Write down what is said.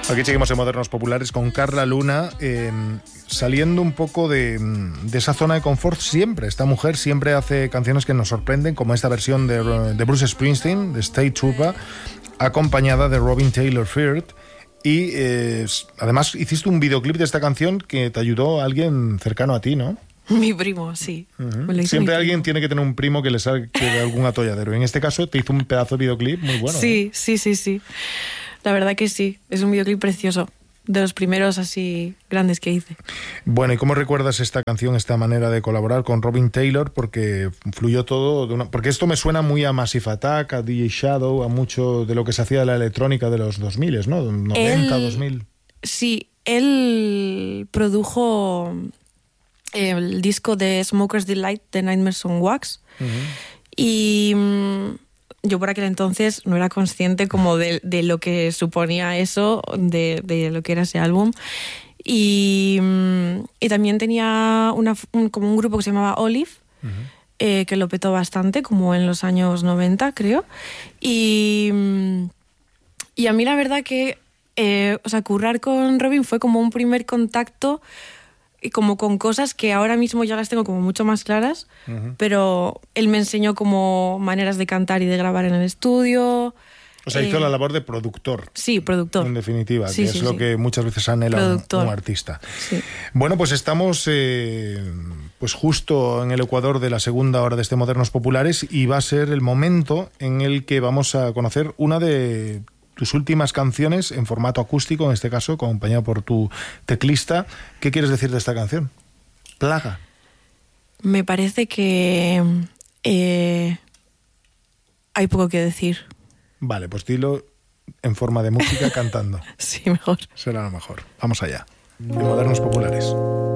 Aquí seguimos en Modernos Populares con Carla Luna, saliendo un poco de esa zona de confort siempre. Esta mujer siempre hace canciones que nos sorprenden, como esta versión de Bruce Springsteen, de State Trooper, acompañada de Robin Taylor Firth. Y además hiciste un videoclip de esta canción que te ayudó a alguien cercano a ti, ¿no? Mi primo, sí. Uh-huh. Siempre alguien tiene que tener un primo que le saque de algún atolladero. En este caso te hizo un pedazo de videoclip muy bueno. Sí, sí. La verdad que sí, es un videoclip precioso, de los primeros así grandes que hice. Bueno, ¿y cómo recuerdas esta canción, esta manera de colaborar con Robin Taylor? Porque fluyó todo porque esto me suena muy a Massive Attack, a DJ Shadow, a mucho de lo que se hacía de la electrónica de los 2000, ¿no? 90, 2000. Sí, él produjo el disco de Smoker's Delight de Nightmares on Wax. Uh-huh. Y yo por aquel entonces no era consciente como de lo que suponía eso, de lo que era ese álbum. Y también tenía como un grupo que se llamaba Olive, uh-huh, que lo petó bastante, como en los años 90, creo. Y a mí la verdad que currar con Robin fue como un primer contacto, y como con cosas que ahora mismo ya las tengo como mucho más claras, uh-huh, pero él me enseñó como maneras de cantar y de grabar en el estudio. O sea, hizo la labor de productor. Sí, productor. En definitiva, sí, que es lo que muchas veces anhela un artista. Sí. Bueno, pues estamos pues justo en el ecuador de la segunda hora de este Modernos Populares, y va a ser el momento en el que vamos a conocer una de tus últimas canciones en formato acústico, en este caso, acompañado por tu teclista. ¿Qué quieres decir de esta canción? Plaga. Me parece que hay poco que decir. Vale, pues dilo en forma de música cantando. Sí, mejor. Será lo mejor. Vamos allá. En Modernos Populares.